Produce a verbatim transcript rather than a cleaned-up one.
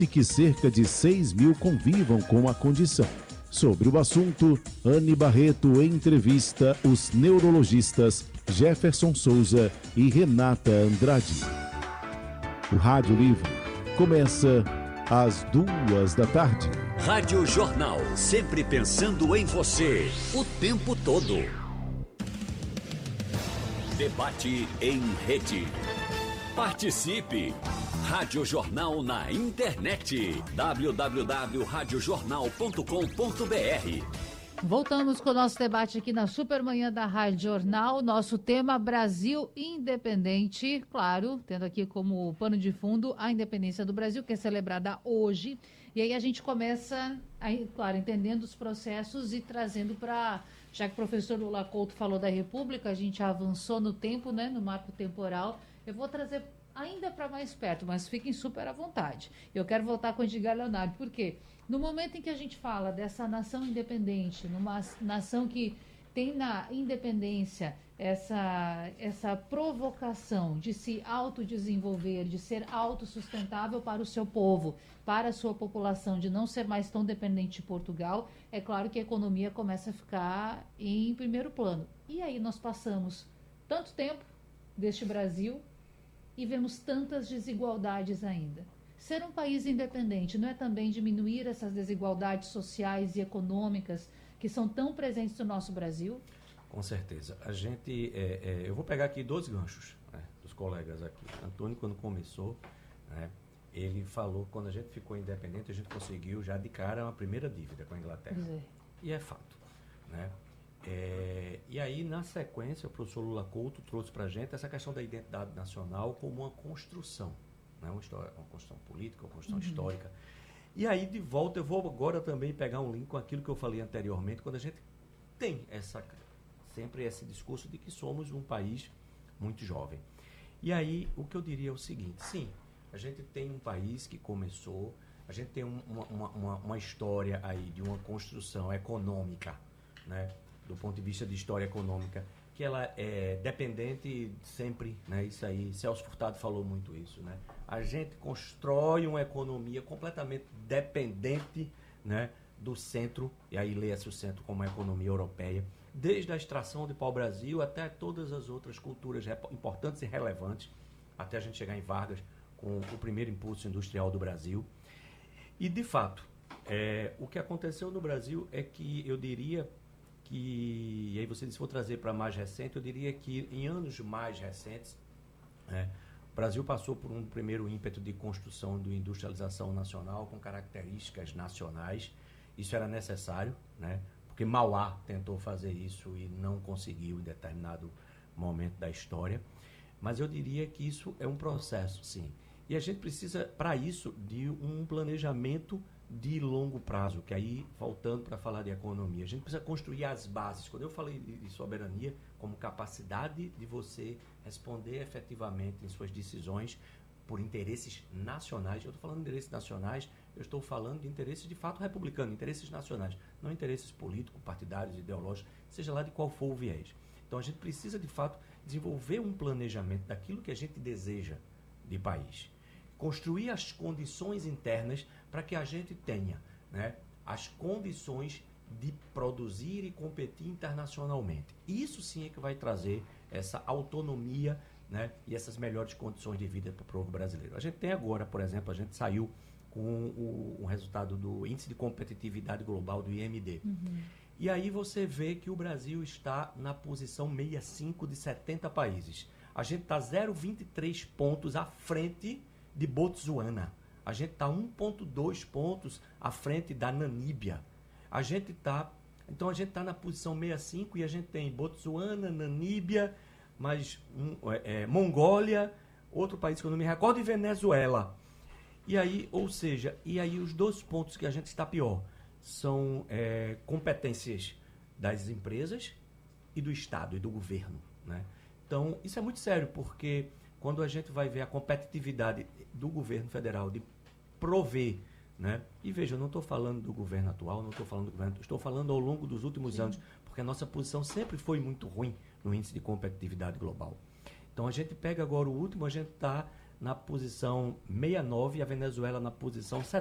e que cerca de seis mil convivam com a condição. Sobre o assunto, Anne Barreto entrevista os neurologistas Jefferson Souza e Renata Andrade. O Rádio Livre começa às duas da tarde. Rádio Jornal, sempre pensando em você, o tempo todo. Debate em rede. Participe! Rádio Jornal na internet. w w w ponto rádio jornal ponto com ponto b r. Voltamos com o nosso debate aqui na Supermanhã da Rádio Jornal. Nosso tema Brasil Independente. Claro, tendo aqui como pano de fundo a independência do Brasil, que é celebrada hoje. E aí a gente começa, aí, claro, entendendo os processos e trazendo para... Já que o professor Lula Couto falou da República, a gente avançou no tempo, né, no marco temporal. Eu vou trazer ainda para mais perto, mas fiquem super à vontade. Eu quero voltar com o Edgar Leonardo, por quê? No momento em que a gente fala dessa nação independente, numa nação que tem na independência essa, essa provocação de se autodesenvolver, de ser autossustentável para o seu povo, para a sua população, de não ser mais tão dependente de Portugal, é claro que a economia começa a ficar em primeiro plano. E aí nós passamos tanto tempo deste Brasil e vemos tantas desigualdades ainda. Ser um país independente não é também diminuir essas desigualdades sociais e econômicas que são tão presentes no nosso Brasil? Com certeza. A gente, é, é, eu vou pegar aqui dois ganchos, né, dos colegas aqui. Antônio, quando começou, né, ele falou que quando a gente ficou independente, a gente conseguiu já de cara uma primeira dívida com a Inglaterra. É. E é fato, né? É, e aí, na sequência, o professor Lula Couto trouxe para a gente essa questão da identidade nacional como uma construção, né? uma, história, uma construção política, uma construção uhum. histórica. E aí, de volta, eu vou agora também pegar um link com aquilo que eu falei anteriormente, quando a gente tem essa, sempre esse discurso de que somos um país muito jovem. E aí, o que eu diria é o seguinte, sim, a gente tem um país que começou, a gente tem um, uma, uma, uma história aí de uma construção econômica, né? Do ponto de vista de história econômica, que ela é dependente sempre, né? Isso aí, Celso Furtado falou muito isso, né? A gente constrói uma economia completamente dependente, né, do centro, e aí leia-se o centro como a economia europeia, desde a extração de pau-brasil até todas as outras culturas importantes e relevantes, até a gente chegar em Vargas com o primeiro impulso industrial do Brasil. E, de fato, é, o que aconteceu no Brasil é que eu diria... E, e aí você disse, vou trazer para mais recente, eu diria que em anos mais recentes, né, o Brasil passou por um primeiro ímpeto de construção de industrialização nacional com características nacionais. Isso era necessário, né, porque Mauá tentou fazer isso e não conseguiu em determinado momento da história. Mas eu diria que isso é um processo, sim. E a gente precisa, para isso, de um planejamento de longo prazo, que aí, voltando para falar de economia, a gente precisa construir as bases. Quando eu falei de soberania, como capacidade de você responder efetivamente em suas decisões por interesses nacionais, eu estou falando de interesses nacionais, eu estou falando de interesses de fato republicanos, interesses nacionais, não interesses políticos, partidários, ideológicos, seja lá de qual for o viés. Então a gente precisa, de fato, desenvolver um planejamento daquilo que a gente deseja de país. Construir as condições internas para que a gente tenha, né, as condições de produzir e competir internacionalmente. Isso sim é que vai trazer essa autonomia, né, e essas melhores condições de vida para o povo brasileiro. A gente tem agora, por exemplo, a gente saiu com o, o resultado do Índice de Competitividade Global, do I M D. Uhum. E aí você vê que o Brasil está na posição sessenta e cinco de setenta países. A gente está zero vírgula vinte e três pontos à frente de Botsuana. A gente está um vírgula dois pontos à frente da Namíbia. A gente está... Então, a gente está na posição sessenta e cinco e a gente tem Botsuana, Namíbia, mas um, é, é, Mongólia, outro país que eu não me recordo, e Venezuela. E aí, ou seja, e aí os dois pontos que a gente está pior são é, competências das empresas e do Estado e do governo, né? Então, isso é muito sério, porque quando a gente vai ver a competitividade do governo federal de prover, né? E veja, eu não estou falando do governo atual, não estou falando do governo, estou falando ao longo dos últimos Sim. anos, porque a nossa posição sempre foi muito ruim no índice de competitividade global. Então, a gente pega agora o último, a gente está na posição sessenta e nove e a Venezuela na posição